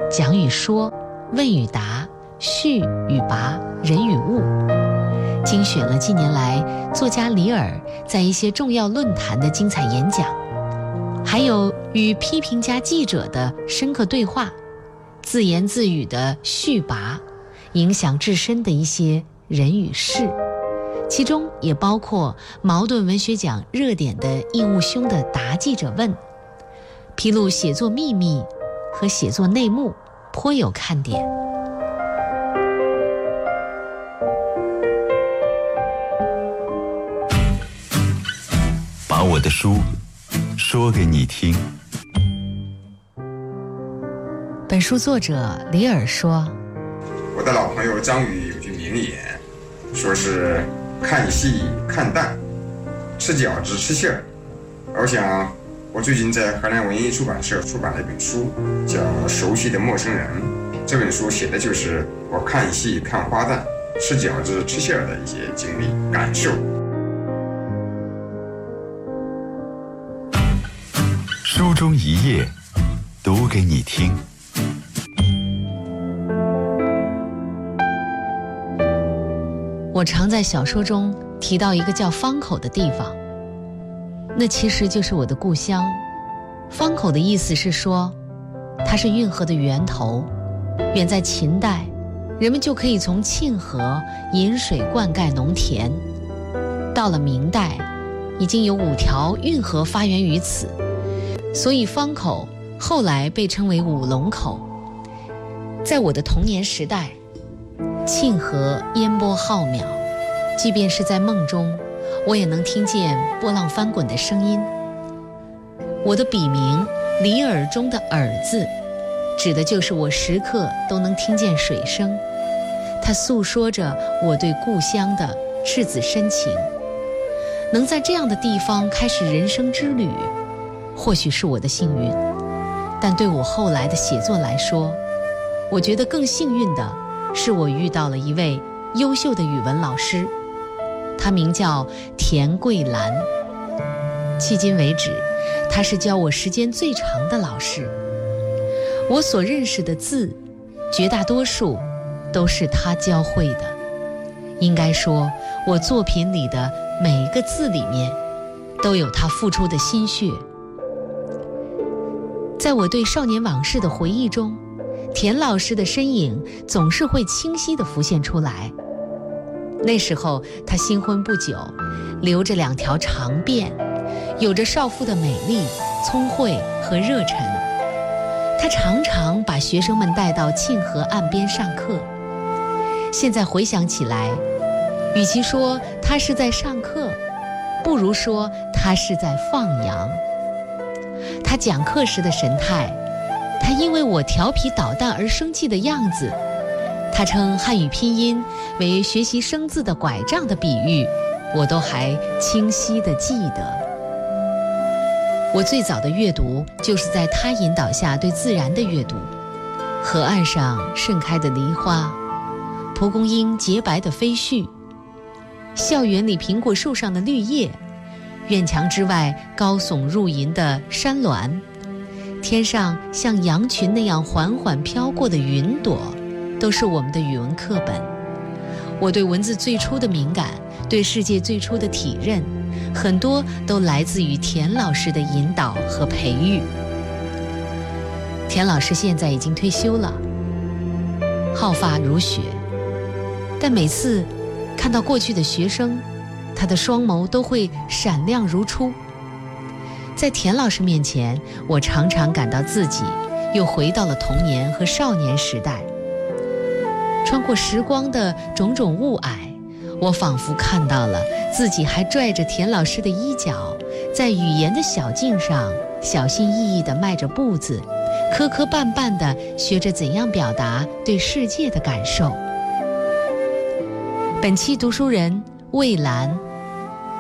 讲与说、问与答、叙与拔、人与物，精选了近年来作家李尔在一些重要论坛的精彩演讲，还有与批评家记者的深刻对话，自言自语的叙拔，影响至深的一些人与事，其中也包括茅盾文学奖热点的应物兄的答记者问，披露写作秘密和写作内幕，颇有看点。 把我的书说给你听。 本书作者李尔说， 我的老朋友张宇有句名言，说是看戏看淡，吃饺子吃馅儿。我想我最近在河南文艺出版社出版了一本书，叫《熟悉的陌生人》。这本书写的就是我看戏看花旦，吃饺子吃馅儿的一些经历感受。 书中一页，读给你听。 我常在小说中提到一个叫方口的地方，那其实就是我的故乡。方口的意思是说，它是运河的源头。远在秦代，人们就可以从沁河引水灌溉农田。到了明代，已经有5条运河发源于此，所以方口后来被称为五龙口。在我的童年时代，沁河烟波浩渺，即便是在梦中，我也能听见波浪翻滚的声音。我的笔名李耳中的耳字，指的就是我时刻都能听见水声，它诉说着我对故乡的赤子深情。能在这样的地方开始人生之旅，或许是我的幸运，但对我后来的写作来说，我觉得更幸运的是我遇到了一位优秀的语文老师，他名叫田桂兰。迄今为止，他是教我时间最长的老师。我所认识的字，绝大多数都是他教会的。应该说，我作品里的每一个字里面，都有他付出的心血。在我对少年往事的回忆中，田老师的身影总是会清晰地浮现出来。那时候他新婚不久，留着2条长辫，有着少妇的美丽、聪慧和热忱。他常常把学生们带到沁河岸边上课。现在回想起来，与其说他是在上课，不如说他是在放羊。他讲课时的神态，他因为我调皮捣蛋而生气的样子，他称汉语拼音为学习生字的拐杖的比喻，我都还清晰地记得。我最早的阅读就是在他引导下对自然的阅读，河岸上盛开的梨花，蒲公英洁白的飞絮，校园里苹果树上的绿叶，院墙之外高耸入银的山峦，天上像羊群那样缓缓飘过的云朵，都是我们的语文课本。我对文字最初的敏感，对世界最初的体认，很多都来自于田老师的引导和培育。田老师现在已经退休了，皓发如雪，但每次看到过去的学生，他的双眸都会闪亮如初。在田老师面前，我常常感到自己又回到了童年和少年时代。穿过时光的种种雾霭，我仿佛看到了自己还拽着田老师的衣角，在语言的小径上小心翼翼地迈着步子，磕磕绊绊地学着怎样表达对世界的感受。本期读书人魏兰